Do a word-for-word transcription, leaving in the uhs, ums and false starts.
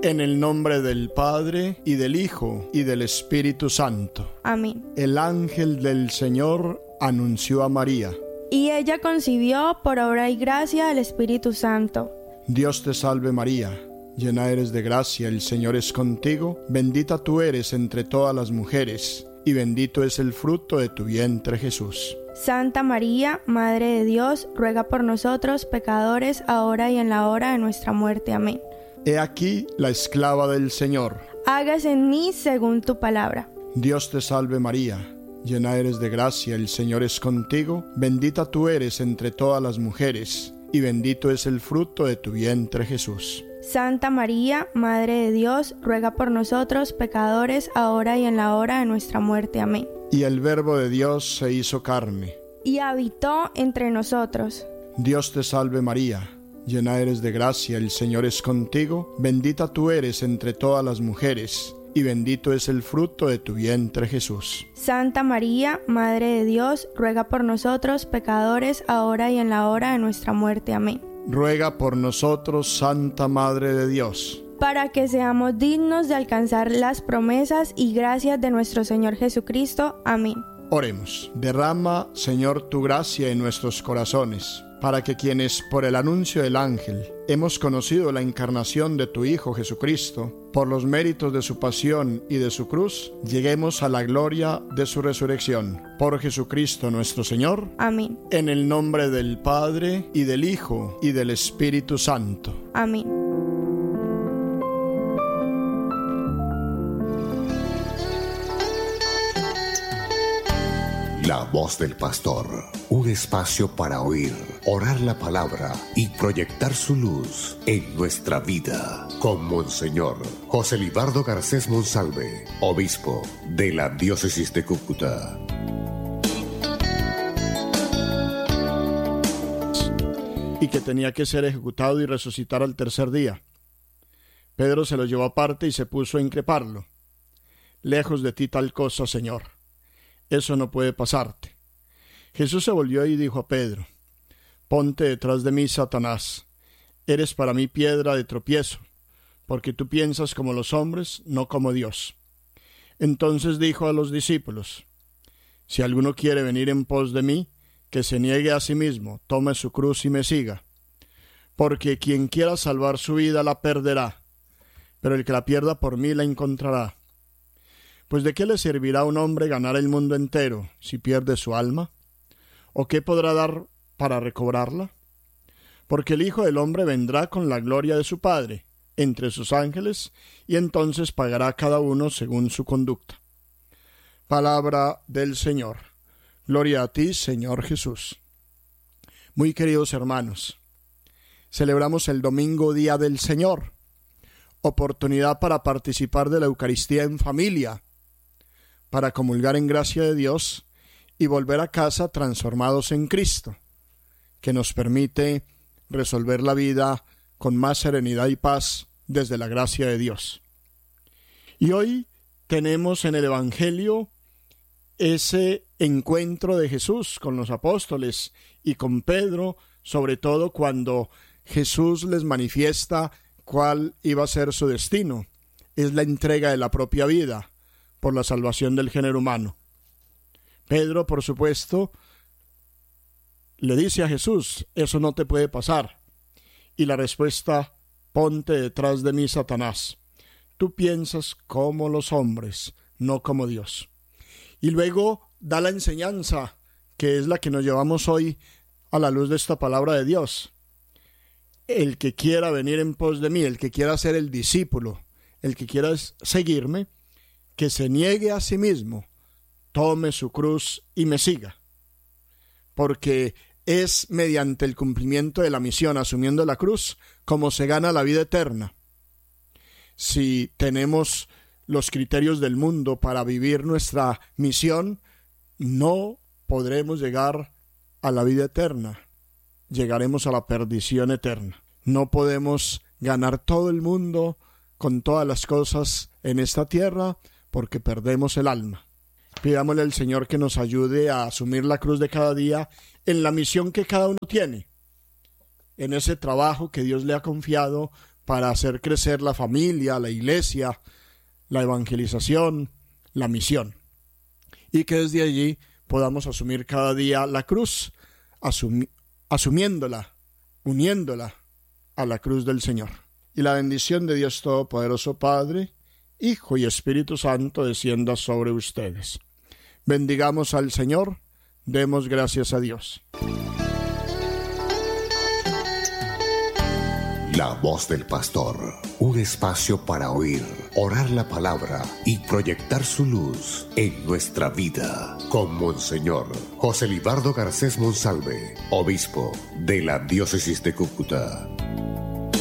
En el nombre del Padre, y del Hijo, y del Espíritu Santo. Amén. El ángel del Señor anunció a María. Y ella concibió por obra y gracia del Espíritu Santo. Dios te salve María, llena eres de gracia, el Señor es contigo, bendita tú eres entre todas las mujeres, y bendito es el fruto de tu vientre Jesús. Santa María, Madre de Dios, ruega por nosotros pecadores, ahora y en la hora de nuestra muerte. Amén. He aquí la esclava del Señor. Hágase en mí según tu palabra. Dios te salve María, llena eres de gracia, el Señor es contigo, bendita tú eres entre todas las mujeres, y bendito es el fruto de tu vientre Jesús. Santa María, Madre de Dios, ruega por nosotros pecadores, ahora y en la hora de nuestra muerte. Amén. Y el Verbo de Dios se hizo carne, y habitó entre nosotros. Dios te salve María, llena eres de gracia, el Señor es contigo, bendita tú eres entre todas las mujeres, y bendito es el fruto de tu vientre Jesús. Santa María, Madre de Dios, ruega por nosotros pecadores, ahora y en la hora de nuestra muerte. Amén. Ruega por nosotros, Santa Madre de Dios, para que seamos dignos de alcanzar las promesas y gracias de nuestro Señor Jesucristo. Amén. Oremos. Derrama, Señor, tu gracia en nuestros corazones, para que quienes por el anuncio del ángel hemos conocido la encarnación de tu Hijo Jesucristo, por los méritos de su pasión y de su cruz, lleguemos a la gloria de su resurrección. Por Jesucristo nuestro Señor. Amén. En el nombre del Padre, y del Hijo, y del Espíritu Santo. Amén. La voz del pastor, un espacio para oír, orar la palabra y proyectar su luz en nuestra vida. Con Monseñor José Libardo Garcés Monsalve, obispo de la diócesis de Cúcuta. Y que tenía que ser ejecutado y resucitar al tercer día. Pedro se lo llevó aparte y se puso a increparlo. Lejos de ti tal cosa, Señor. Eso no puede pasarte. Jesús se volvió y dijo a Pedro: Ponte detrás de mí, Satanás. Eres para mí piedra de tropiezo, porque tú piensas como los hombres, no como Dios. Entonces dijo a los discípulos: Si alguno quiere venir en pos de mí, que se niegue a sí mismo, tome su cruz y me siga. Porque quien quiera salvar su vida la perderá, pero el que la pierda por mí la encontrará. Pues ¿de qué le servirá a un hombre ganar el mundo entero si pierde su alma? ¿O qué podrá dar para recobrarla? Porque el Hijo del Hombre vendrá con la gloria de su Padre entre sus ángeles, y entonces pagará a cada uno según su conducta. Palabra del Señor. Gloria a ti, Señor Jesús. Muy queridos hermanos, celebramos el domingo Día del Señor, oportunidad para participar de la Eucaristía en familia, para comulgar en gracia de Dios y volver a casa transformados en Cristo, que nos permite resolver la vida con más serenidad y paz desde la gracia de Dios. Y hoy tenemos en el Evangelio ese encuentro de Jesús con los apóstoles y con Pedro, sobre todo cuando Jesús les manifiesta cuál iba a ser su destino. Es la entrega de la propia vida por la salvación del género humano. Pedro, por supuesto, le dice a Jesús: eso no te puede pasar. Y la respuesta: ponte detrás de mí, Satanás. Tú piensas como los hombres, no como Dios. Y luego da la enseñanza, que es la que nos llevamos hoy a la luz de esta palabra de Dios. El que quiera venir en pos de mí, el que quiera ser el discípulo, el que quiera seguirme, que se niegue a sí mismo, tome su cruz y me siga. Porque es mediante el cumplimiento de la misión, asumiendo la cruz, como se gana la vida eterna. Si tenemos los criterios del mundo para vivir nuestra misión, no podremos llegar a la vida eterna. Llegaremos a la perdición eterna. No podemos ganar todo el mundo con todas las cosas en esta tierra, porque perdemos el alma. Pidámosle al Señor que nos ayude a asumir la cruz de cada día en la misión que cada uno tiene, en ese trabajo que Dios le ha confiado para hacer crecer la familia, la iglesia, la evangelización, la misión. Y que desde allí podamos asumir cada día la cruz, asumi- asumiéndola, uniéndola a la cruz del Señor. Y la bendición de Dios Todopoderoso, Padre, Hijo y Espíritu Santo descienda sobre ustedes. Bendigamos al Señor, demos gracias a Dios. La voz del pastor, un espacio para oír, orar la palabra y proyectar su luz en nuestra vida, con Monseñor José Libardo Garcés Monsalve, obispo de la diócesis de Cúcuta.